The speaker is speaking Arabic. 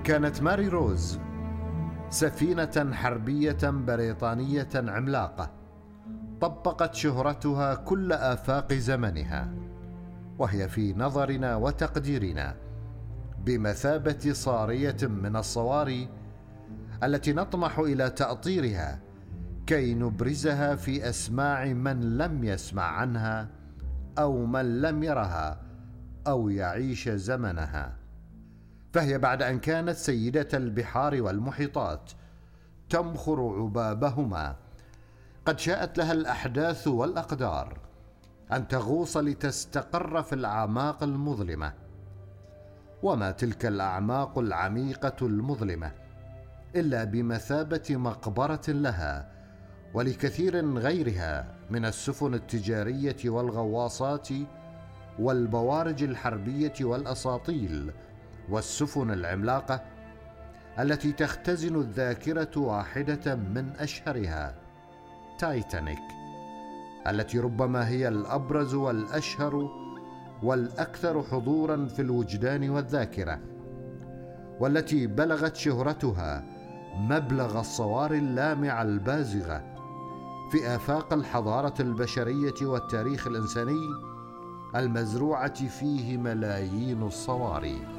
كانت ماري روز سفينة حربية بريطانية عملاقة طبقت شهرتها كل آفاق زمنها، وهي في نظرنا وتقديرنا بمثابة صارية من الصواري التي نطمح إلى تأطيرها كي نبرزها في أسماع من لم يسمع عنها أو من لم يرها أو يعيش زمنها. فهي بعد أن كانت سيدة البحار والمحيطات تمخر عبابهما، قد شاءت لها الأحداث والأقدار أن تغوص لتستقر في الأعماق المظلمة. وما تلك الأعماق العميقة المظلمة إلا بمثابة مقبرة لها ولكثير غيرها من السفن التجارية والغواصات والبوارج الحربية والأساطيل والسفن العملاقة التي تختزن الذاكرة واحدة من أشهرها، تايتانيك، التي ربما هي الأبرز والأشهر والأكثر حضوراً في الوجدان والذاكرة، والتي بلغت شهرتها مبلغ الصوار اللامعة البازغة في آفاق الحضارة البشرية والتاريخ الإنساني المزروعة فيه ملايين الصواري.